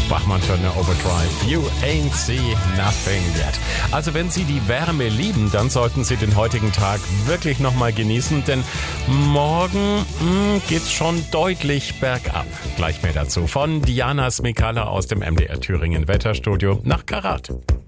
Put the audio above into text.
Bachmann-Turner Overdrive. You ain't see nothing yet. Also wenn Sie die Wärme lieben, dann sollten Sie den heutigen Tag wirklich nochmal genießen, denn morgen geht's schon deutlich bergab. Gleich mehr dazu von Diana Smikala aus dem MDR Thüringen Wetterstudio nach Karat.